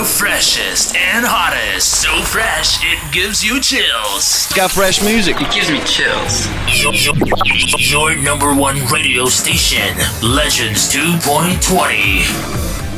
The freshest and hottest. So fresh, it gives you chills. Got fresh music. It gives me chills. Your number one radio station, Legends 2.20.